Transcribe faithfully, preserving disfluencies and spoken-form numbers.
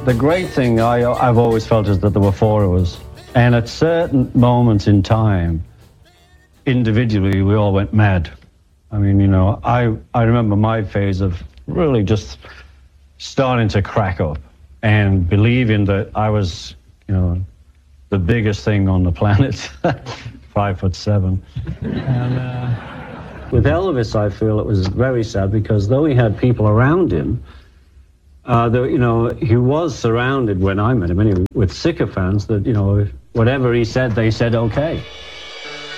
The great thing I, I've always felt is that there were four of us. And at certain moments in time, individually, we all went mad. I mean, you know, I, I remember my phase of really just starting to crack up and believing that I was, you know, the biggest thing on the planet, five foot seven. And uh, with Elvis, I feel it was very sad because though he had people around him, uh, the, you know, he was surrounded when I met him anyway with sycophants that, you know, whatever he said, they said okay.